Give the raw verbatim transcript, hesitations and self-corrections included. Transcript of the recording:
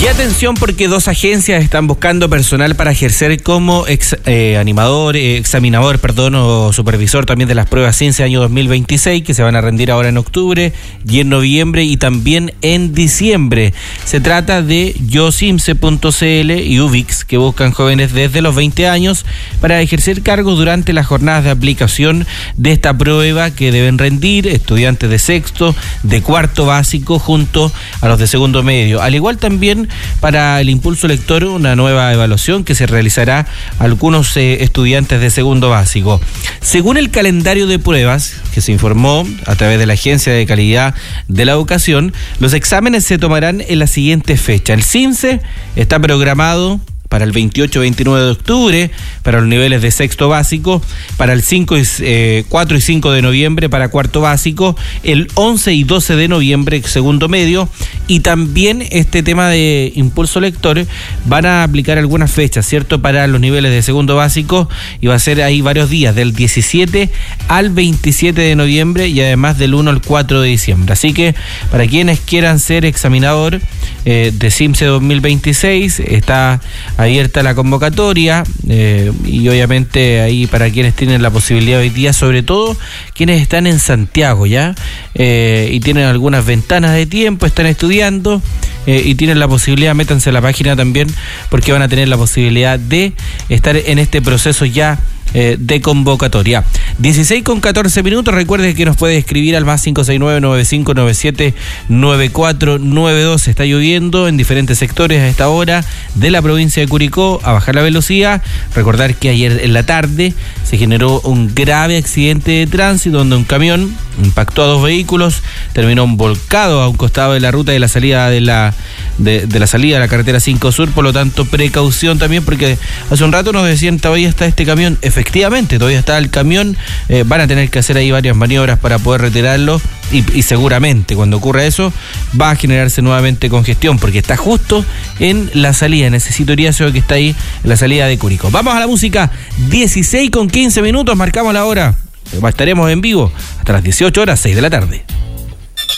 Y atención, porque dos agencias están buscando personal para ejercer como ex, eh, animador, eh, examinador, perdón, o supervisor también de las pruebas CINCE año dos mil veintiséis, que se van a rendir ahora en octubre y en noviembre y también en diciembre. Se trata de yo cimce punto c l y Ubix, que buscan jóvenes desde los veinte años para ejercer cargos durante las jornadas de aplicación de esta prueba que deben rendir estudiantes de sexto, de cuarto básico, junto a los de segundo medio. Al igual también para el impulso lector, una nueva evaluación que se realizará a algunos eh, estudiantes de segundo básico. Según el calendario de pruebas que se informó a través de la Agencia de Calidad de la Educación, los exámenes se tomarán en la siguiente fecha. El CINCE está programado para el veintiocho y veintinueve de octubre, para los niveles de sexto básico, para el cinco y, eh, cuatro y cinco de noviembre para cuarto básico, el once y doce de noviembre segundo medio, y también este tema de impulso lector van a aplicar algunas fechas, ¿cierto?, para los niveles de segundo básico, y va a ser ahí varios días, del diecisiete al veintisiete de noviembre y además del uno al cuatro de diciembre. Así que para quienes quieran ser examinador eh, de CIMCE dos mil veintiséis, está abierta la convocatoria eh, y obviamente ahí para quienes tienen la posibilidad hoy día, sobre todo quienes están en Santiago ya eh, y tienen algunas ventanas de tiempo, están estudiando eh, y tienen la posibilidad, métanse a la página también, porque van a tener la posibilidad de estar en este proceso ya Eh, de convocatoria. dieciséis con catorce minutos. Recuerde que nos puede escribir al más cinco seis nueve, nueve cinco nueve siete, nueve cuatro nueve dos. Está lloviendo en diferentes sectores a esta hora de la provincia de Curicó. A bajar la velocidad. Recordar que ayer en la tarde se generó un grave accidente de tránsito donde un camión impactó a dos vehículos, terminó volcado a un costado de la ruta de la salida de la de, de la salida de la carretera cinco Sur. Por lo tanto, precaución también, porque hace un rato nos decían todavía está este camión. Efectivamente, todavía está el camión, eh, van a tener que hacer ahí varias maniobras para poder retirarlo y, y seguramente cuando ocurra eso va a generarse nuevamente congestión, porque está justo en la salida, en ese Citoriazo que está ahí en la salida de Curicó. Vamos a la música. Dieciséis con quince minutos, marcamos la hora. Estaremos en vivo hasta las dieciocho horas, seis de la tarde.